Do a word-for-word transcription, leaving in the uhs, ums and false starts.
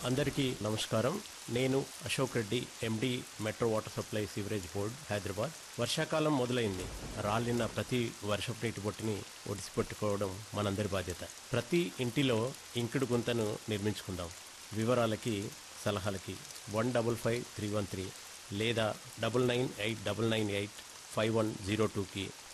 అందరికీ నమస్కారం. నేను అశోక్ రెడ్డి, ఎండి, metro water supply sewerage board, Hyderabad. వర్షాకాలం మొదలైంది. రాలిన ప్రతి వర్షపు నీటి బొట్టుని ఒడిసిపెట్టుకోవడం మనందరి బాధ్యత. ప్రతి ఇంటిలో ఇంకుడు గుంతను నిర్మించుకుందాం. వివరాలకి, సలహాలకి one double five three one three లేదా double nine eight double nine eight five one zero టూకి